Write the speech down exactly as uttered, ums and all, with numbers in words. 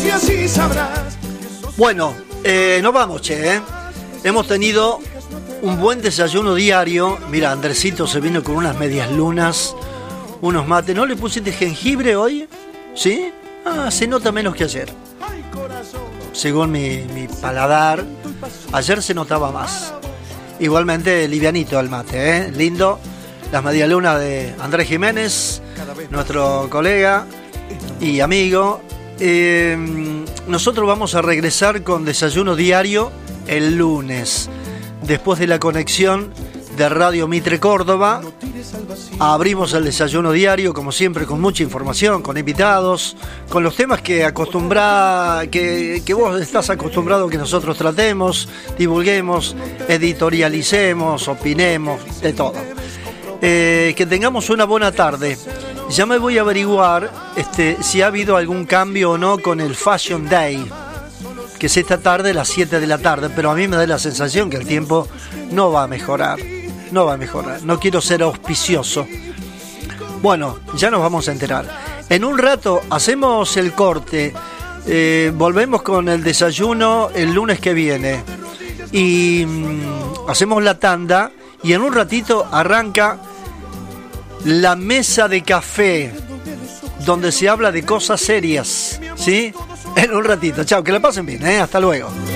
Y así sabrás. Bueno, eh, nos vamos, che, ¿eh? Hemos tenido un buen desayuno diario. Mira, Andresito se vino con unas medias lunas, unos mates. ¿No le pusiste jengibre hoy? ¿Sí? Ah, se nota menos que ayer. Según mi, mi paladar, ayer se notaba más. Igualmente, livianito el mate, ¿eh? Lindo. Las medialunas de Andrés Jiménez, nuestro colega y amigo. Eh, nosotros vamos a regresar con desayuno diario el lunes, después de la conexión de Radio Mitre Córdoba. Abrimos el desayuno diario, como siempre, con mucha información, con invitados, con los temas que acostumbra, que, que vos estás acostumbrado que nosotros tratemos, divulguemos, editorialicemos, opinemos, de todo. Eh, que tengamos una buena tarde. Ya me voy a averiguar este, si ha habido algún cambio o no con el Fashion Day, que es esta tarde a las siete de la tarde, pero a mí me da la sensación que el tiempo no va a mejorar, no va a mejorar, no quiero ser auspicioso. Bueno, ya nos vamos a enterar. En un rato hacemos el corte, eh, volvemos con el desayuno el lunes que viene y mmm, hacemos la tanda y en un ratito arranca la mesa de café, donde se habla de cosas serias, ¿sí? En un ratito. Chao, que la pasen bien, ¿eh? Hasta luego.